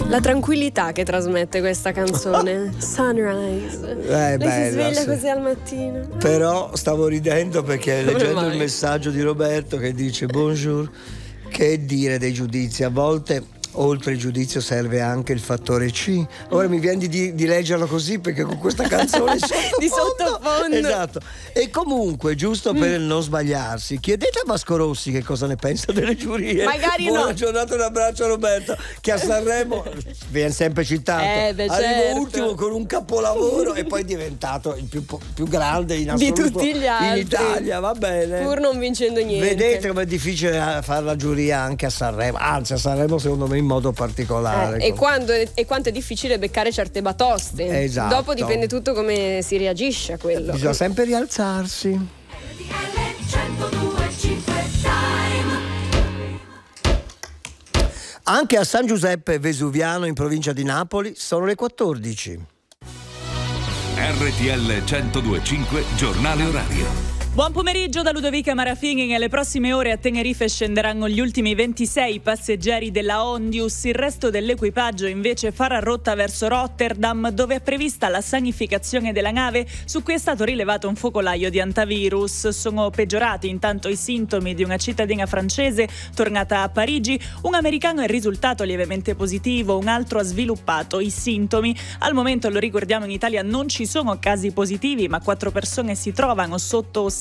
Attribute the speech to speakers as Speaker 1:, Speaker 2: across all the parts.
Speaker 1: La tranquillità che trasmette questa canzone. Sunrise. Lei
Speaker 2: bella,
Speaker 1: si sveglia
Speaker 2: sì.
Speaker 1: così al mattino.
Speaker 2: Però stavo ridendo perché leggendo
Speaker 1: mai?
Speaker 2: il messaggio di Roberto che dice bonjour, che dire dei giudizi, a volte oltre il giudizio serve anche il fattore C. Ora mi viene di leggerlo così perché con questa canzone
Speaker 1: Di sottofondo.
Speaker 2: Esatto. E comunque, giusto per non sbagliarsi, chiedete a Vasco Rossi che cosa ne pensa delle giurie.
Speaker 1: Magari
Speaker 2: Buona
Speaker 1: no.
Speaker 2: giornata, un abbraccio a Roberto, che a Sanremo viene sempre citato. Arrivo
Speaker 1: certo.
Speaker 2: ultimo con un capolavoro e poi è diventato il più grande in assoluto
Speaker 1: Di tutti gli altri.
Speaker 2: in Italia, va bene.
Speaker 1: Pur non vincendo niente.
Speaker 2: Vedete com'è difficile fare la giuria anche a Sanremo, anzi a Sanremo secondo me in modo particolare.
Speaker 1: E quanto è difficile beccare certe batoste.
Speaker 2: Esatto.
Speaker 1: Dopo dipende tutto come si reagisce a quello.
Speaker 2: Bisogna sempre rialzarsi. Anche a San Giuseppe Vesuviano in provincia di Napoli sono le 14.
Speaker 3: RTL 102.5 Giornale Orario.
Speaker 4: Buon pomeriggio da Ludovica Marafini. Nelle prossime ore a Tenerife scenderanno gli ultimi 26 passeggeri della Ondius. Il resto dell'equipaggio invece farà rotta verso Rotterdam, dove è prevista la sanificazione della nave, su cui è stato rilevato un focolaio di antivirus. Sono peggiorati intanto i sintomi di una cittadina francese tornata a Parigi. Un americano è risultato lievemente positivo, un altro ha sviluppato i sintomi. Al momento, lo ricordiamo, in Italia non ci sono casi positivi, ma 4 persone si trovano sotto osservazione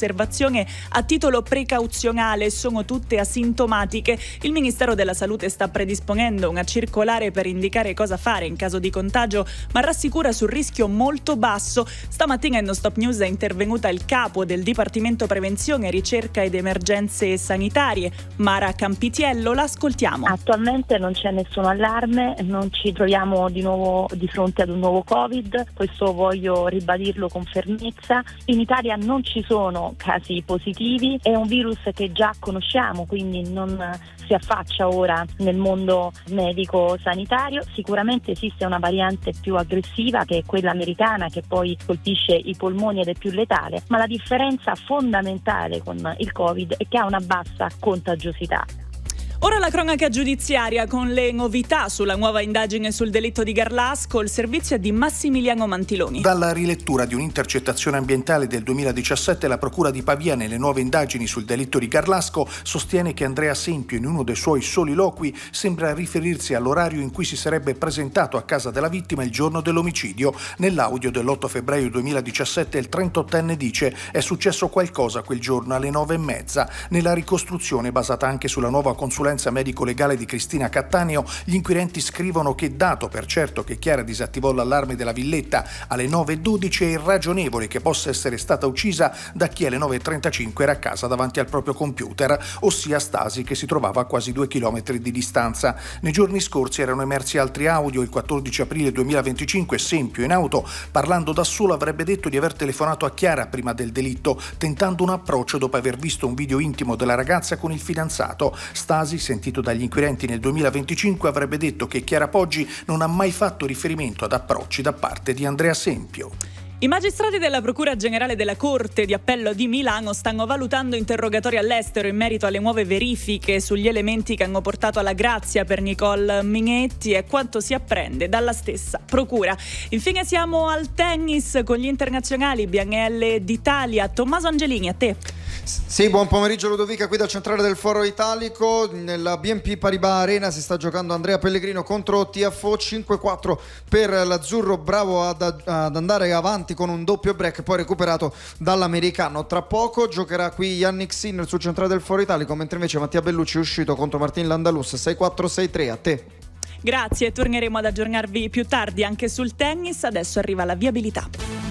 Speaker 4: a titolo precauzionale, sono tutte asintomatiche. Il Ministero della Salute sta predisponendo una circolare per indicare cosa fare in caso di contagio, ma rassicura sul rischio molto basso. Stamattina in No Stop News è intervenuta il capo del Dipartimento Prevenzione, Ricerca ed Emergenze Sanitarie, Mara Campitiello. L'ascoltiamo.
Speaker 5: Attualmente non c'è nessun allarme, non ci troviamo di nuovo di fronte ad un nuovo Covid, questo voglio ribadirlo con fermezza. In Italia non ci sono casi positivi, è un virus che già conosciamo, quindi non si affaccia ora nel mondo medico sanitario. Sicuramente esiste una variante più aggressiva, che è quella americana, che poi colpisce i polmoni ed è più letale, ma la differenza fondamentale con il Covid è che ha una bassa contagiosità.
Speaker 4: Ora la cronaca giudiziaria con le novità sulla nuova indagine sul delitto di Garlasco. Il servizio è di Massimiliano Mantiloni.
Speaker 6: Dalla rilettura di un'intercettazione ambientale del 2017, la Procura di Pavia, nelle nuove indagini sul delitto di Garlasco, sostiene che Andrea Sempio, in uno dei suoi soliloqui, sembra riferirsi all'orario in cui si sarebbe presentato a casa della vittima il giorno dell'omicidio. Nell'audio dell'8 febbraio 2017 il 38enne dice: è successo qualcosa quel giorno alle 9:30. Nella ricostruzione, basata anche sulla nuova consulenza medico-legale di Cristina Cattaneo, gli inquirenti scrivono che, dato per certo che Chiara disattivò l'allarme della villetta alle 9:12, è irragionevole che possa essere stata uccisa da chi alle 9:35 era a casa davanti al proprio computer, ossia Stasi, che si trovava a quasi 2 chilometri di distanza. Nei giorni scorsi erano emersi altri audio. Il 14 aprile 2025 Sempio, in auto, parlando da solo, avrebbe detto di aver telefonato a Chiara prima del delitto, tentando un approccio dopo aver visto un video intimo della ragazza con il fidanzato. Stasi, sentito dagli inquirenti nel 2025, avrebbe detto che Chiara Poggi non ha mai fatto riferimento ad approcci da parte di Andrea Sempio.
Speaker 4: I magistrati della Procura Generale della Corte di Appello di Milano stanno valutando interrogatori all'estero in merito alle nuove verifiche sugli elementi che hanno portato alla grazia per Nicole Minetti e quanto si apprende dalla stessa Procura. Infine siamo al tennis con gli internazionali BNL d'Italia. Tommaso Angelini, a te.
Speaker 7: Sì, buon pomeriggio Ludovica, qui dal centrale del Foro Italico. Nella BNP Paribas Arena si sta giocando Andrea Pellegrino contro Tiafoe, 5-4 per l'Azzurro, bravo ad andare avanti con un doppio break poi recuperato dall'americano. Tra poco giocherà qui Yannick Sinner sul centrale del Foro Italico, mentre invece Mattia Bellucci è uscito contro Martin Landalus, 6-4-6-3. A te.
Speaker 4: Grazie, torneremo ad aggiornarvi più tardi anche sul tennis. Adesso arriva la viabilità.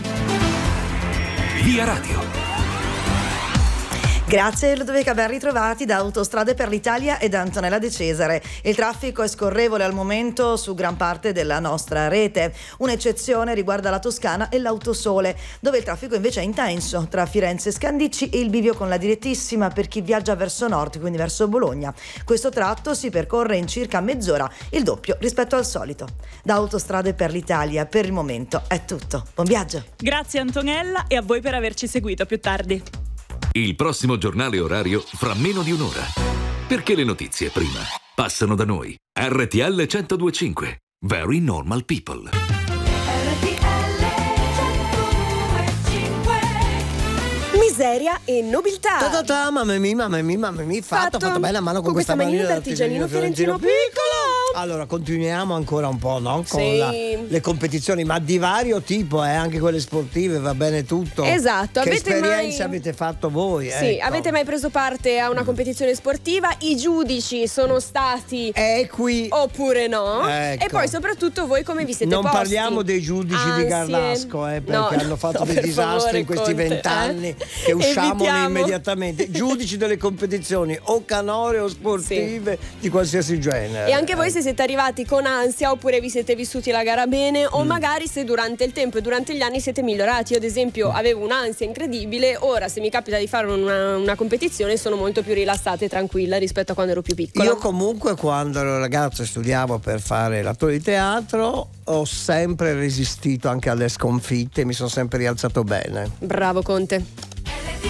Speaker 3: Via Radio.
Speaker 8: Grazie Ludovica, ben ritrovati da Autostrade per l'Italia e da Antonella De Cesare. Il traffico è scorrevole al momento su gran parte della nostra rete. Un'eccezione riguarda la Toscana e l'Autosole, dove il traffico invece è intenso tra Firenze e Scandicci e il bivio con la direttissima per chi viaggia verso nord, quindi verso Bologna. Questo tratto si percorre in circa mezz'ora, il doppio rispetto al solito. Da Autostrade per l'Italia per il momento è tutto. Buon viaggio.
Speaker 4: Grazie Antonella e a voi per averci seguito. A più tardi.
Speaker 3: Il prossimo giornale orario fra meno di un'ora. Perché le notizie prima passano da noi. RTL 102.5. Very Normal People.
Speaker 1: Miseria e nobiltà.
Speaker 2: Mamma mia, fatto bene a mano con questa manina
Speaker 1: d'artigianino fiorentino piccolo.
Speaker 2: Allora, continuiamo ancora un po', no? Con
Speaker 1: Sì.
Speaker 2: le competizioni, ma di vario tipo, anche quelle sportive, va bene tutto.
Speaker 1: Esatto.
Speaker 2: Che
Speaker 1: Avete
Speaker 2: esperienze
Speaker 1: mai...
Speaker 2: avete fatto voi?
Speaker 1: Sì,
Speaker 2: ecco.
Speaker 1: avete mai preso parte a una competizione sportiva? I giudici sono stati
Speaker 2: equi
Speaker 1: oppure no?
Speaker 2: Ecco.
Speaker 1: E poi soprattutto voi come vi siete
Speaker 2: non
Speaker 1: posti?
Speaker 2: parliamo dei giudici di
Speaker 1: Ansie.
Speaker 2: Garlasco, perché
Speaker 1: No,
Speaker 2: hanno fatto
Speaker 1: no,
Speaker 2: dei
Speaker 1: per
Speaker 2: disastri
Speaker 1: favore,
Speaker 2: in questi
Speaker 1: Conte,
Speaker 2: 20 anni che usciamo
Speaker 1: Evitiamo.
Speaker 2: immediatamente. Giudici delle competizioni o canore o sportive di qualsiasi genere.
Speaker 1: E anche voi se siete arrivati con ansia oppure vi siete vissuti la gara bene o magari se durante il tempo e durante gli anni siete migliorati. Io ad esempio avevo un'ansia incredibile, ora se mi capita di fare una competizione sono molto più rilassata e tranquilla rispetto a quando ero più piccola.
Speaker 2: Io comunque quando ero ragazzo e studiavo per fare l'attore di teatro ho sempre resistito anche alle sconfitte, mi sono sempre rialzato bene.
Speaker 1: Bravo Conte.